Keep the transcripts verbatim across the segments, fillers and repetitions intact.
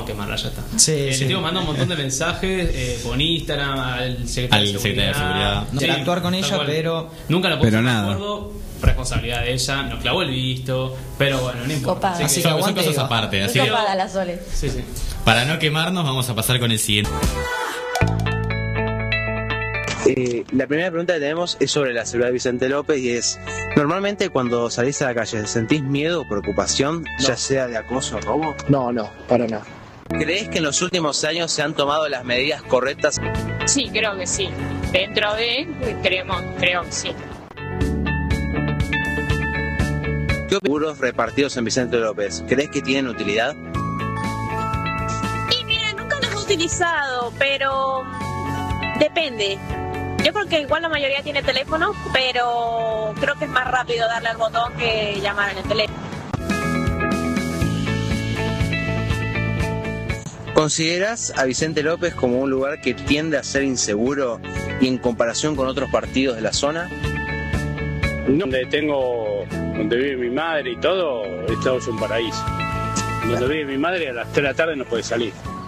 vamos a quemarla, ya está. Sí, eh, sí. Le estoy mandando un montón de mensajes eh, por Instagram al secretario, Al de, secretario de Seguridad. No, Sí, actuar con tal ella, cual. pero nunca lo pusimos Pero de nada. acuerdo. Responsabilidad de ella, nos clavó el visto, pero bueno, no importa. Copada. Así Así que- que Son, son aguante, cosas Eva. aparte. Muy Así que, copada la Sole. sí, sí. para no quemarnos, vamos a pasar con el siguiente. Eh, la primera pregunta que tenemos es sobre la seguridad de Vicente López y es, normalmente cuando salís a la calle, ¿sentís miedo o preocupación, No. ya sea de acoso o robo? No, no, para nada. ¿Crees que en los últimos años se han tomado las medidas correctas? Sí, creo que sí. Dentro de, creemos, creo que sí. ¿Qué seguros repartidos en Vicente López? ¿Crees que tienen utilidad? Y mira, nunca los he utilizado, pero depende. Yo creo que igual la mayoría tiene teléfono, pero creo que es más rápido darle al botón que llamar en el teléfono. ¿Consideras a Vicente López como un lugar que tiende a ser inseguro y en comparación con otros partidos de la zona? Donde tengo, donde vive mi madre y todo, esto es un paraíso. Donde vive mi madre a las tres de la tarde no puede salir.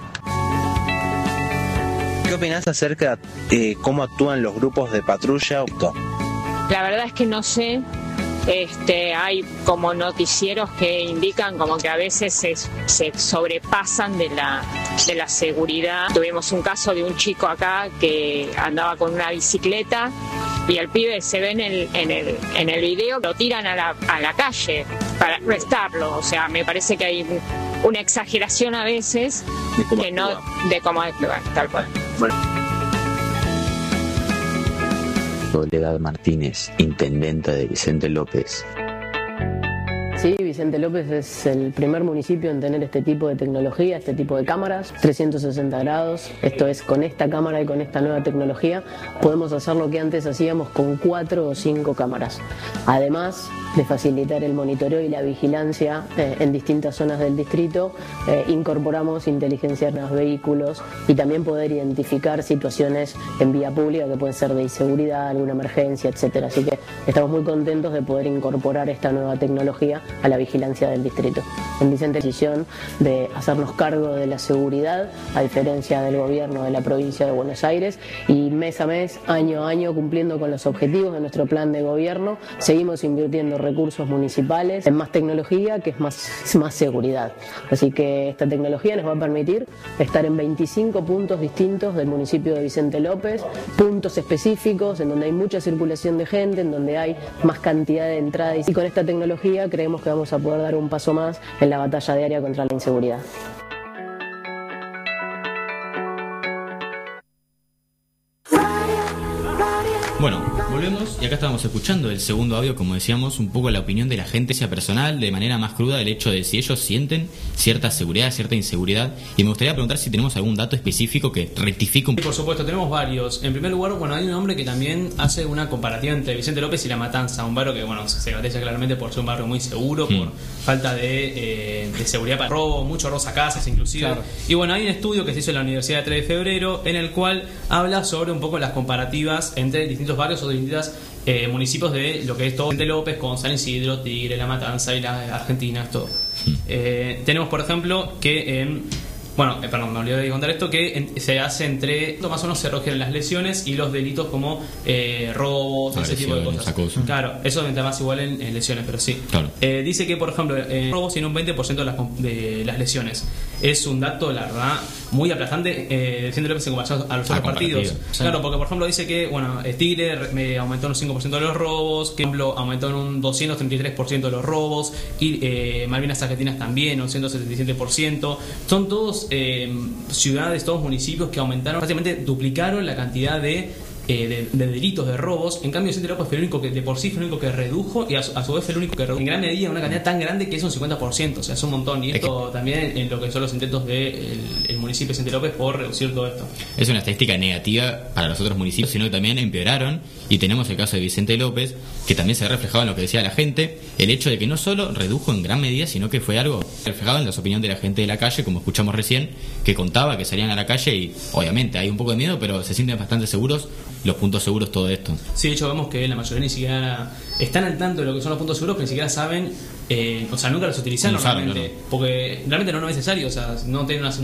¿Qué opinás acerca de eh, cómo actúan los grupos de patrulla? La verdad es que no sé. Este, hay como noticieros que indican como que a veces se, se sobrepasan de la, de la seguridad. Tuvimos un caso de un chico acá que andaba con una bicicleta y el pibe se ve en el, en el, en el video, lo tiran a la, a la calle para arrestarlo. O sea, me parece que hay un- una exageración a veces ¿De cómo que no, actúa? de cómo actúan, tal cual. Soledad Martínez, intendenta de Vicente López. Sí, Vicente López es el primer municipio en tener este tipo de tecnología, este tipo de cámaras, trescientos sesenta grados. Esto es, con esta cámara y con esta nueva tecnología podemos hacer lo que antes hacíamos con cuatro o cinco cámaras. Además de facilitar el monitoreo y la vigilancia eh, en distintas zonas del distrito, eh, incorporamos inteligencia en los vehículos y también poder identificar situaciones en vía pública que pueden ser de inseguridad, alguna emergencia, etcétera. Así que estamos muy contentos de poder incorporar esta nueva tecnología a la vigilancia del distrito. En Vicente, decisión de hacernos cargo de la seguridad, a diferencia del gobierno de la provincia de Buenos Aires, y mes a mes, año a año, cumpliendo con los objetivos de nuestro plan de gobierno, seguimos invirtiendo recursos municipales en más tecnología, que es más, más seguridad. Así que esta tecnología nos va a permitir estar en veinticinco puntos distintos del municipio de Vicente López, puntos específicos en donde hay mucha circulación de gente, en donde hay más cantidad de entradas, y con esta tecnología creemos que vamos a poder dar un paso más en la batalla diaria contra la inseguridad. Bueno, volvemos y acá estábamos escuchando el segundo audio, como decíamos, un poco la opinión de la gente, sea personal, de manera más cruda, del hecho de si ellos sienten cierta seguridad, cierta inseguridad. Y me gustaría preguntar si tenemos algún dato específico que rectifique un Sí, por supuesto, tenemos varios. En primer lugar, bueno, hay un hombre que también hace una comparativa entre Vicente López y La Matanza, un barrio que, bueno, se caracteriza claramente por ser un barrio muy seguro, Mm. por falta de, eh, de seguridad para robo, mucho robo a casas inclusive. Claro. Y bueno, hay un estudio que se hizo en la Universidad de tres de febrero en el cual habla sobre un poco las comparativas entre distintos barrios o distintas eh, municipios de lo que es todo Vicente López con San Isidro, Tigre, La Matanza y las Argentinas, todo. Eh, tenemos, por ejemplo, que en... Bueno, eh, perdón, me olvidé de contar esto, que en- se hace entre, más o menos se recogen las lesiones y los delitos como eh, robos, ese tipo de Agresiones, cosas. acoso. Claro, eso está más igual en, en lesiones, pero sí. Claro. Eh, dice que, por ejemplo, en robos tiene un veinte por ciento de las, com- de las lesiones. Es un dato, la verdad, muy aplastante, eh, Vicente López en comparación a los Ah, otros partidos. comparativo, sí. Claro, porque, por ejemplo, dice que, bueno, eh, Tigre eh, aumentó en un cinco por ciento de los robos, que, por ejemplo, aumentó en un doscientos treinta y tres por ciento de los robos, y eh, Malvinas Argentinas también, un ciento setenta y siete por ciento. Son todos eh, ciudades, todos municipios que aumentaron, prácticamente duplicaron la cantidad de, eh, de, de delitos, de robos. En cambio, Vicente López fue el único que, de por sí, fue el único que redujo, y a su, a su vez fue el único que redujo en gran medida una cantidad tan grande que es un cincuenta por ciento, o sea, es un montón. Y esto también en lo que son los intentos del de el municipio de Vicente López por reducir todo esto. Es una estadística negativa para los otros municipios, sino que también empeoraron. Y tenemos el caso de Vicente López, que también se ha reflejado en lo que decía la gente, el hecho de que no solo redujo en gran medida, sino que fue algo reflejado en las opiniones de la gente de la calle, como escuchamos recién, que contaba que salían a la calle y obviamente hay un poco de miedo, pero se sienten bastante seguros, los puntos seguros, todo esto. Sí, de hecho vemos que la mayoría ni siquiera están al tanto de lo que son los puntos seguros, pero ni siquiera saben, eh, o sea, nunca los utilizan No saben, normalmente, no, no. porque realmente no, no es necesario, o sea, no tienen una,